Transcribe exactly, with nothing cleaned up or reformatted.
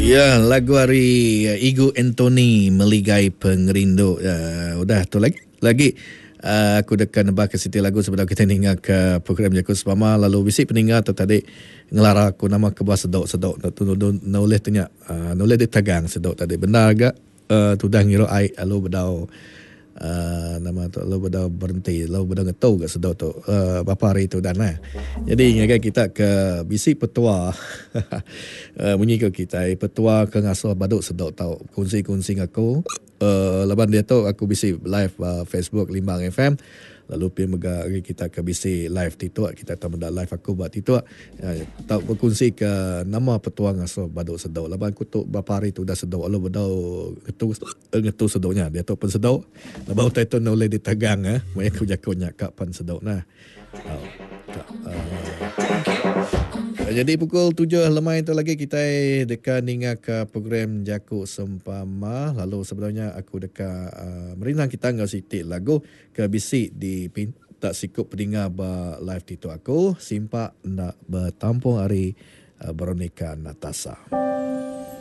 Ya, lagu hari uh, Igu Anthony Meligai Pengerindu. Uh, udah tu lagi. Lagi uh, aku dekat nebak ke siti lagu sebelum kita ninga ke program Jaku Sepama. Lalu bisi peninga tu tadi ngelara aku nama ke bawah sedok-sedok. Noleh tu nya. Uh, noleh dia tegang sedok tadi. Benar agak uh, tu dah ngiro ai lalu bedau Uh, nama tu lo dah berhenti lo dah ngetau kat sedau tu uh, bapa hari tu dan lah. Jadi ingatkan kita ke bisi petua uh, bunyi ke kita petua ke ngaso baduk sedau tau kongsi-kongsi aku uh, lepas dia tu aku bisi live uh, Facebook Limbang F M lalu pi mega kita ke bisi live titu kita tahu benda live aku buat titu uh, tahu berkongsi ke nama petua ngaso baduk sedau lepas aku tu bapa hari tu dah sedau lo bedau ngetu ngetu sedaunya dia tu pun sedau lepas tu itu noleh ditegang eh mai aku jakonya kak pan sedau nah oh, kak, uh, jadi pukul tujuh lemai itu lagi kita dekat ninga ke program Jaku Sempama. Lalu sebenarnya aku dekat uh, merinang kita ngau siti lagu ke bisi di pin tak sikup pedinga ba live titu aku simpak nak bertampung hari uh, Veronica Natasha.